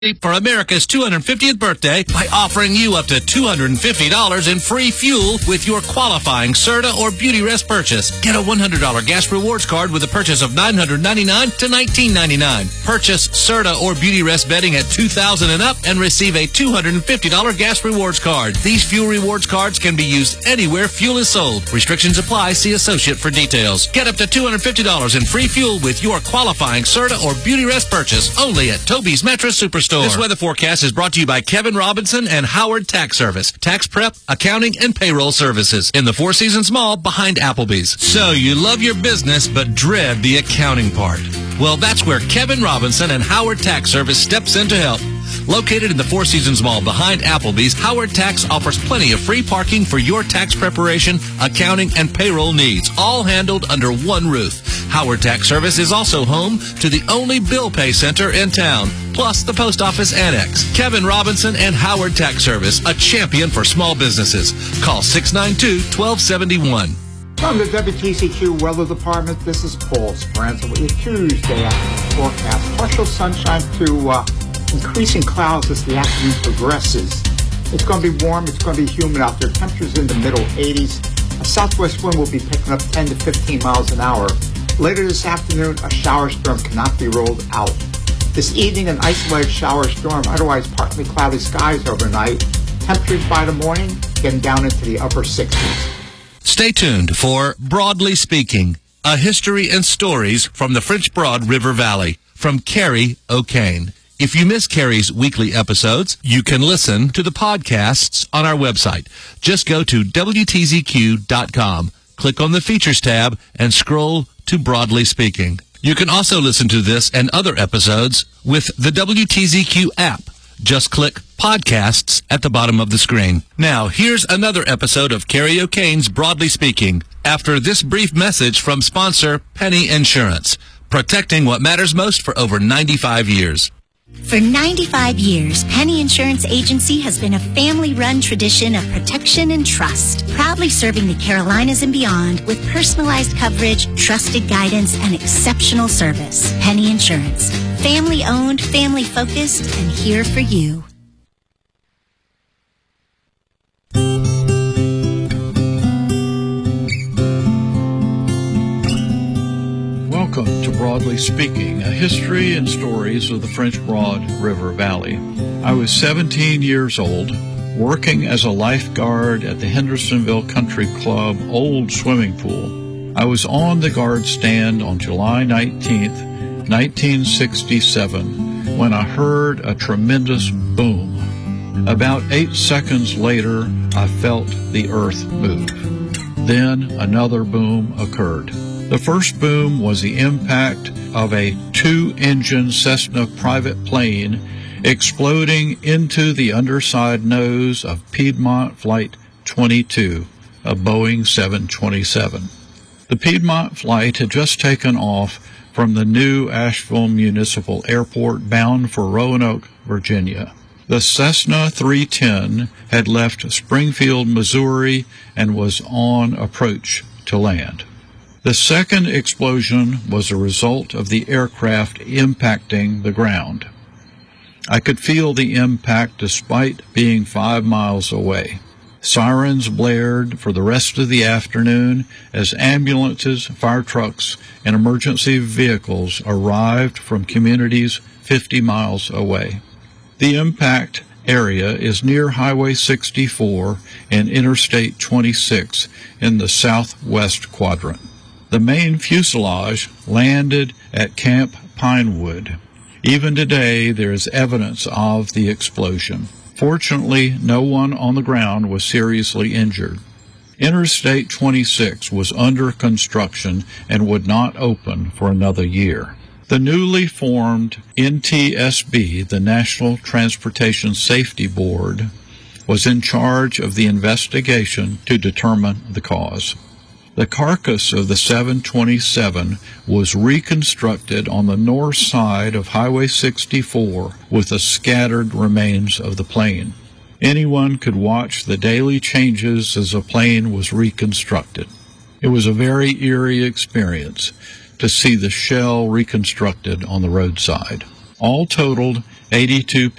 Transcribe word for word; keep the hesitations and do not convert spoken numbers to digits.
for America's two hundred fiftieth birthday by offering you up to two hundred fifty dollars in free fuel with your qualifying Serta or Beautyrest purchase. Get a one hundred dollars gas rewards card with a purchase of nine hundred ninety-nine dollars to nineteen ninety-nine dollars. Purchase Serta or Beautyrest bedding at two thousand dollars and up and receive a two hundred fifty dollars gas rewards card. These fuel rewards cards can be used anywhere fuel is sold. Restrictions apply. See associate for details. Get up to two hundred fifty dollars in free fuel with your qualifying Serta or Beautyrest purchase only at Toby's Mattress Superstore. This weather forecast is brought to you by Kevin Robinson and Howard Tax Service. Tax prep, accounting, and payroll services in the Four Seasons Mall behind Applebee's. So you love your business but dread the accounting part. Well, that's where Kevin Robinson and Howard Tax Service steps in to help. Located in the Four Seasons Mall behind Applebee's, Howard Tax offers plenty of free parking for your tax preparation, accounting, and payroll needs, all handled under one roof. Howard Tax Service is also home to the only bill pay center in town, plus the post office annex. Kevin Robinson and Howard Tax Service, a champion for small businesses. Call six nine two, one two seven one. From the W T C Q Weather Department, this is Paul Speranza with your Tuesday afternoon forecast. Partial sunshine to uh, increasing clouds as the afternoon progresses. It's going to be warm. It's going to be humid out there. Temperatures in the middle eighties. A southwest wind will be picking up ten to fifteen miles an hour. Later this afternoon, a shower storm cannot be ruled out. This evening, an isolated shower storm, otherwise partly cloudy skies overnight. Temperatures by the morning getting down into the upper sixties. Stay tuned for Broadly Speaking, a history and stories from the French Broad River Valley, from Carrie O'Kane. If you miss Carrie's weekly episodes, you can listen to the podcasts on our website. Just go to W T Z Q dot com, click on the Features tab, and scroll to Broadly Speaking. You can also listen to this and other episodes with the W T Z Q app. Just click Podcasts at the bottom of the screen. Now, here's another episode of Carrie O'Kane's Broadly Speaking, after this brief message from sponsor Penny Insurance, protecting what matters most for over ninety-five years. For ninety-five years, Penny Insurance Agency has been a family-run tradition of protection and trust, proudly serving the Carolinas and beyond with personalized coverage, trusted guidance, and exceptional service. Penny Insurance. Family-owned, family-focused, and here for you. Welcome to Broadly Speaking, a history and stories of the French Broad River Valley. I was seventeen years old, working as a lifeguard at the Hendersonville Country Club old swimming pool. I was on the guard stand on July nineteenth, nineteen sixty-seven, when I heard a tremendous boom. About eight seconds later, I felt the earth move. Then another boom occurred. The first boom was the impact of a two-engine Cessna private plane exploding into the underside nose of Piedmont Flight twenty-two, a Boeing seven twenty-seven. The Piedmont flight had just taken off from the new Asheville Municipal Airport bound for Roanoke, Virginia. The Cessna three ten had left Springfield, Missouri, and was on approach to land. The second explosion was a result of the aircraft impacting the ground. I could feel the impact despite being five miles away. Sirens blared for the rest of the afternoon as ambulances, fire trucks, and emergency vehicles arrived from communities fifty miles away. The impact area is near Highway sixty-four and Interstate twenty-six in the southwest quadrant. The main fuselage landed at Camp Pinewood. Even today, there is evidence of the explosion. Fortunately, no one on the ground was seriously injured. Interstate twenty-six was under construction and would not open for another year. The newly formed N T S B, the National Transportation Safety Board, was in charge of the investigation to determine the cause. The carcass of the seven twenty-seven was reconstructed on the north side of Highway sixty-four with the scattered remains of the plane. Anyone could watch the daily changes as the plane was reconstructed. It was a very eerie experience to see the shell reconstructed on the roadside. All totaled eighty-two